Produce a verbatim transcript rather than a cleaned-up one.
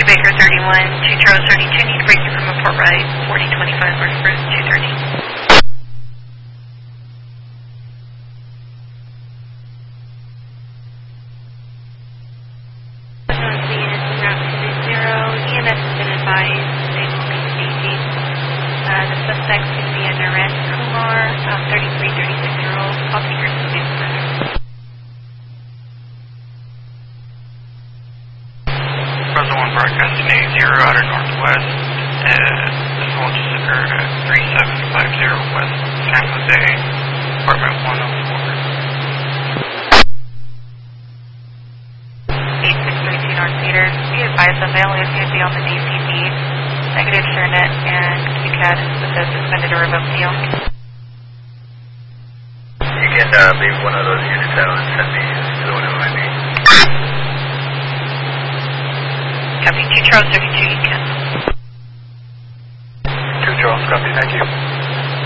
to Baker thirty-one, two Charles thirty-two, need to break through from a port right, forty twenty-five, West Bruce, two thirty. E M S has been advised they will be staging. Uh, the suspect's going to be a Naren Kumar, um, thirty-three, thirty-six year old. I'll take your name further. Present one broadcasting eight zero outer northwest. Uh, this will just occurred at three seven five zero West San Jose, apartment one oh four. eight six three two North Cedar. Be advised the male is going to be on the D C D, negative ShareNet, and Q C A D with a suspended or revoked deal. You can uh, leave one of those units out and send me to the one who I need. Copy, two Charles thirty-two, you can. two Charles, copy, thank you.